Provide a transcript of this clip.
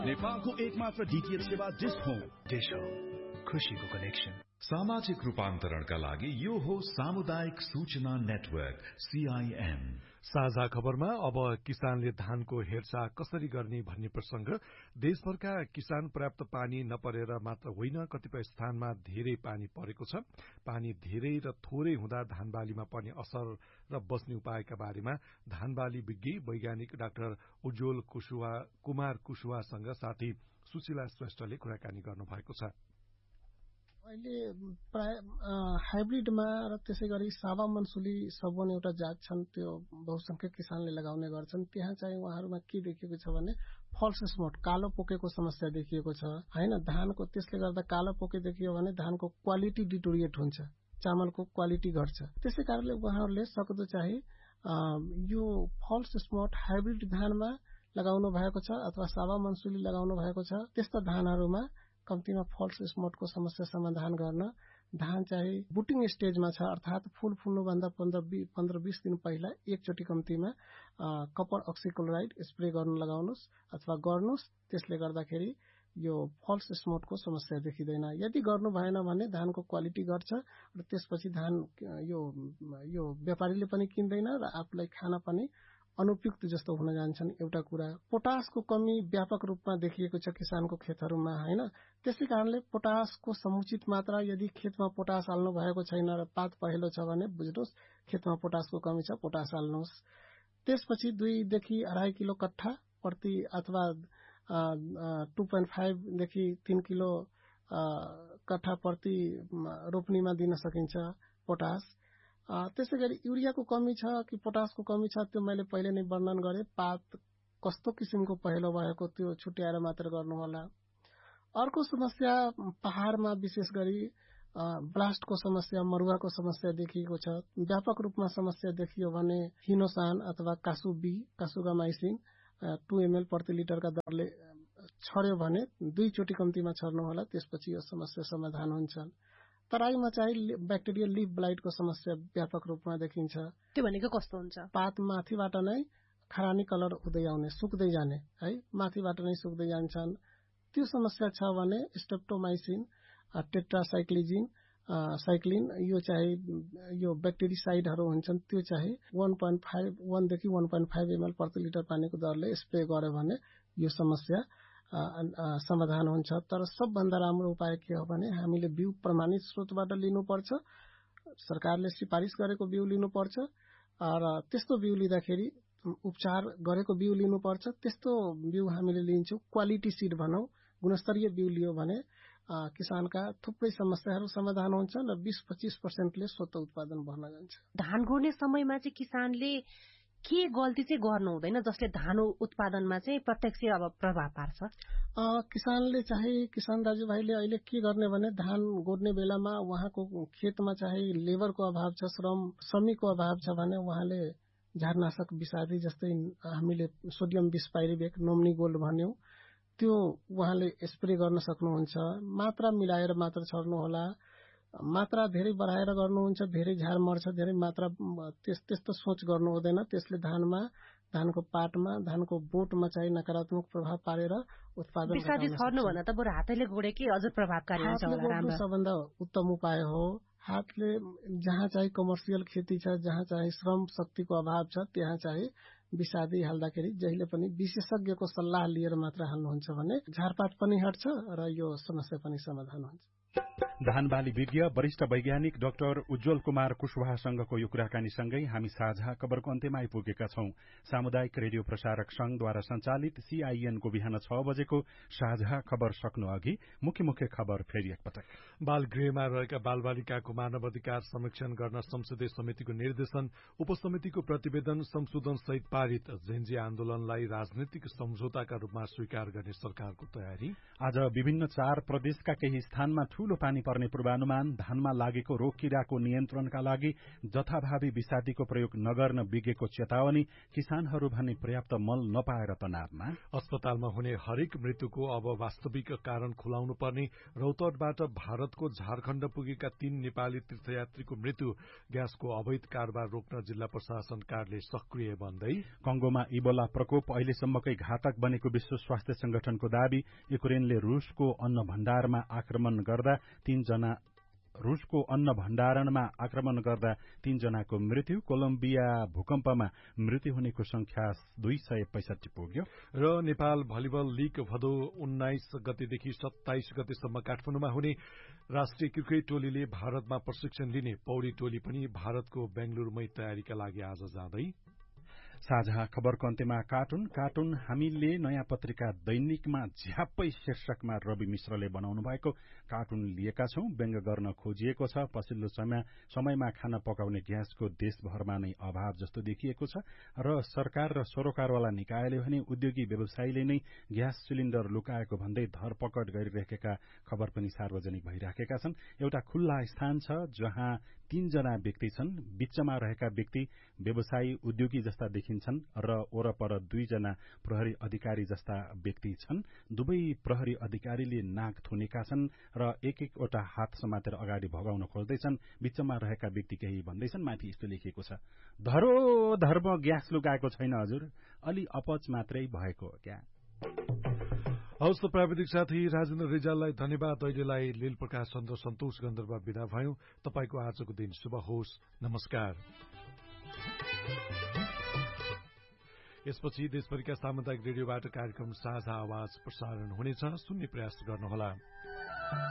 नेपालको एकमात्र डीटीएच सेवा डिश होम। खुशीको कनेक्सन। सामाजिक रूपान्तरणका लागि यो हो सामुदायिक सूचना नेटवर्क CIN। साझा खबरमा अब किसानले धानको हेरचाह कसरी गर्ने भन्ने प्रसंग। देशभरका किसान पर्याप्त पानी नपरेर मात्र होइन, कतिपय स्थानमा धेरै पानी परेको छ। पानी धेरै र थोरै हुँदा धानबालीमा पर्ने असर र बस्ने उपायका बारेमा धानबाली विज्ञ वैज्ञानिक डाक्टर उज्जवल कुमार कुशवाहासँग साथी सुशीला श्रेष्ठले कुराकानी गर्नुभएको छ। अहिले प्राय हाइब्रिडमा र त्यसै गरी सावा मनसुली सबन एउटा जात छन्, त्यो बहुसंख्यक किसानले लगाउने गर्छन्। त्यहाँ चाहिँ उहाँहरूमा के देखिएको छ भने फल्स स्पट, कालो पोकेको समस्या देखिएको छ हैन। धानको त्यसले गर्दा कालो पोके देखियो भने धानको क्वालिटी डिटोरिएट हुन्छ, चामलको क्वालिटी घट्छ। त्यसै कारणले उहाँहरूले सक्दो चाहिँ यो फल्स स्पट हाइब्रिड धानमा लगाउनु भएको छ अथवा सावा मनसुली लगाउनु भएको छ। त्यस्ता धानहरूमा कम्तीमा फल्स स्पटको समस्या समाधान गर्न धान चाहिँ बुटिङ स्टेजमा छ, अर्थात फूल फुल्नुभन्दा 15-20 दिन पहिला एकचोटि कम्तीमा कपर अक्सिक्लोराइड स्प्रे गर्न लगाउनुस् अथवा गर्नुस्। त्यसले गर्दाखेरि यो फल्स स्पटको समस्या देखिँदैन। यदि गर्नु भएन भने धानको क्वालिटी घट्छ र त्यसपछि धान यो व्यापारीले पनि किन्दैन र आफूलाई खान पनि अनुपयुक्त जस्तो हुन जान्छन्। एउटा कुरा पोटासको कमी व्यापक रूपमा देखिएको छ किसानको खेतहरूमा हैन। त्यसै कारणले पोटासको समुचित मात्रा, यदि खेतमा पोटास हाल्नु भएको छैन र पात पहेँलो छ भने बुझ्नुहोस् खेतमा पोटासको कमी छ, पोटास हाल्नुहोस्। त्यसपछि 2 देखि 2.5 किलो कट्ठा प्रति अथवा 2.5 देखि 3 किलो कट्ठा प्रति रोपनीमा दिन सकिन्छ पोटास। त्यसै गरी युरियाको कमी छ कि पोटासको कमी छ त्यो मैले पहिले नै वर्णन गरे। पात कस्तो किसिमको पहेँलो भएको त्यो छुट्याएर मात्र गर्नु होला। अर्को समस्या पहाड़मा विशेष गरी ब्लास्टको समस्या, मरुवाको समस्या देखिएको छ। व्यापक रूपमा समस्या देखियो भने हिनोसान अथवा कासुगामाइसिन 2 ml प्रति लिटरका दरले छर्यो भने 2 चोटि कम्तीमा छर्नु होला, त्यसपछि यो समस्या समाधान हुन्छ। तराईमा चाहिँ ब्याक्टेरियल लिफ ब्लाइटको समस्या व्यापक रूपमा देखिन्छ। त्यो भनेको कस्तो हुन्छ? पात माथिबाट नै खरानी कलर हुँदै आउने, सुक्दै जाने है, माथिबाट नै सुक्दै जान्छन्। त्यो समस्या छ भने स्ट्रेप्टोमाइसिन, टेट्रासाइक्लिन यो चाहिँ यो ब्याक्टेरिसाइडहरू हुन्छन्, त्यो चाहिँ 1 देखि 1.5 ml प्रति लिटर पानीको दरले स्प्रे गर्यो भने यो समस्या समाधान हुन्छ। तर सबभन्दा राम्रो उपाय के हो भने हामीले बिउ प्रमाणित स्रोतबाट लिनुपर्छ, सरकारले सिफारिस गरेको बिउ लिनुपर्छ र त्यस्तो बिउ लिँदाखेरि उपचार गरेको बिउ लिनुपर्छ। त्यस्तो बिउ हामीले लिन्छौँ, क्वालिटी सिड भनौं, गुणस्तरीय बिउ लियो भने किसानका थुप्रै समस्याहरू समाधान हुन्छन् र 20-25% ले स्वत उत्पादन बढ्न जान्छ। धान गोड्ने समयमा चाहिँ किसानले के गल्ती चाहिँ गर्नु हुँदैन जसले धान उत्पादनमा चाहिँ प्रत्यक्ष अब प्रभाव पार्छ? किसान दाजुभाइले अहिले के गर्ने भने धान गोड्ने बेलामा उहाँको खेतमा चाहिँ लेबरको अभाव छ, श्रमिकको अभाव छ भने उहाँले झारनाशक विषादी जस्तै हामीले सोडियम बिस्पाइरिवेट नोम्नी गोल्ड भन्यौं त्यो उहाँले स्प्रे गर्न सक्नुहुन्छ। मात्रा मिलाएर मात्र छर्नु होला। मात्रा धेरै बढाएर गर्नुहुन्छ धेरै झार मर्छ, धेरै मात्रा त्यस्तो सोच गर्नु हुँदैन। त्यसले धानको पाटमा, धानको बोटमा चाहिँ नकारात्मक प्रभाव पारेर उत्पादन विषादी छर्नु भन्दा त बरु हातैले गोडेकै अझ प्रभावकारी हुन्छ होला। राम्रो सबभन्दा उत्तम उपाय हो। हातले जहाँ चाहिँ कमर्सियल खेती छ, जहाँ चाहिँ श्रम शक्तिको अभाव छ, त्यहाँ चाहिँ विषादी हाल्दाखेरि जहिले पनि विशेषज्ञको सल्लाह लिएर मात्र हाल्नुहुन्छ भने झारपात पनि हट्छ र यो समस्या पनि समाधान हुन्छ। धानबाली विज्ञ वरिष्ठ वैज्ञानिक डाक्टर उज्जवल कुमार कुशवाहासँगको यो कुराकानीसँगै हामी साझा खबरको अन्त्यमा आइपुगेका छौं। सामुदायिक रेडियो प्रसारक संघद्वारा संचालित CIN को बिहान 6 बजेको साझा खबर सक्नु अघि मुख्य खबर फेरि एकपटक। बालगृहमा रहेका बालबालिकाको मानव अधिकार संरक्षण गर्न संसदीय समितिको निर्देशन, उपसमितिको प्रतिवेदन संशोधन सहित पारित। जेन्जी आन्दोलनलाई राजनीतिक सम्झौताका रूपमा स्वीकार गर्ने सरकारको तयारी। आज विभिन्न 4 प्रदेशका केही स्थानमा ठूलो पानी पर्ने पूर्वानुमान, धानमा लागेको रोग किराको नियन्त्रणका लागि जथाभावी विषादीको प्रयोग नगर्न विज्ञको चेतावनी, किसानहरू भने पर्याप्त मल नपाएर तनावमा। अस्पतालमा हुने हरेक मृत्युको अब वास्तविक कारण खुलाउनु पर्ने, रौतहटबाट भारतको झारखण्ड पुगेका 3 नेपाली तीर्थयात्रीको मृत्यु, ग्यासको अवैध कारोबार रोक्न जिल्ला प्रशासन कार्यालय सक्रिय बन्दै। कंगोमा इबोला प्रकोप अहिलेसम्मकै घातक बनेको विश्व स्वास्थ्य संगठनको दावी, युक्रेनले रुसको अन्न भण्डारमा आक्रमण गर्दा 3 जनाको मृत्यु। कोलम्बिया भूकम्पमा मृत्यु हुनेको संख्या 265 पुग्यो। र नेपाल भलिबल लीग भदौ 19 गतेदेखि 27 गतेसम्म काठमाडौँमा हुने राष्ट्रिय क्रिकेट टोलीले भारतमा प्रशिक्षण लिने, पौडी टोली पनि भारतको बेंगलुरूमै तयारीका लागि आज जाँदै। साझा खबरको अन्त्यमा कार्टुन हामीले नयाँ पत्रिका दैनिकमा झ्याप्पै शीर्षकमा रवि मिश्रले बनाउनु भएको कार्टुन लिएका छौं। व्यङ्ग गर्न खोजिएको छ। पछिल्लो समयमा खाना पकाउने ग्यासको देशभरमा नै अभाव जस्तो देखिएको छ र सरकार र सरोकारवाला निकायले भने उद्योगी व्यवसायीले नै ग्यास सिलिण्डर लुकाएको भन्दै धरपकड गरिरहेका खबर पनि सार्वजनिक भइराखेका छन्। एउटा खुल्ला स्थान छ जहाँ 3 जना व्यक्ति छन्। बीचमा रहेका व्यक्ति व्यवसायी उद्योगी जस्ता देखिन्छन् र वरपर 2 जना प्रहरी अधिकारी जस्ता व्यक्ति छन्। दुवै प्रहरी अधिकारीले नाक थुनेका छन् र एक-एकवटा हात समातेर अगाडि भगाउन खोज्दैछन्। बीचमा रहेका व्यक्ति केही भन्दैछन्। माथि यस्तो लेखिएको छ, धर्म ग्यास लुकाएको छैन हजुर, अलि अपच मात्रै भएको हो क्या। हवस् त प्राविधिक साथी राजेन्द्र रिजाललाई धन्यवाद। अहिलेलाई लील प्रकाश चन्द्र सन्तोष गन्धर्व विदा भयौं। तपाईको आजको दिन शुभ होस्। नमस्कार। यसपछि देशभरिका सामुदायिक रेडियोबाट कार्यक्रम साझा आवाज प्रसारण हुनेछ। सुन्ने प्रयास गर्नुहोला।